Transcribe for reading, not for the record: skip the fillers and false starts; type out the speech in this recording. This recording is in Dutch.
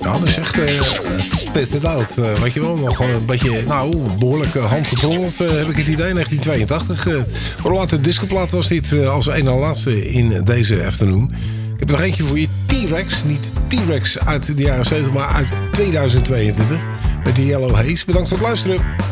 Ja, dat is echt spaced out. Weet je wel, nog een beetje, behoorlijk handgetrommeld heb ik het idee. 1982. Later discoplaat was dit als een na laatste in deze afternoon. Ik heb er nog eentje voor je. T-Rex, niet T-Rex uit de jaren 70, maar uit 2022. Met die Yellow Haze. Bedankt voor het luisteren.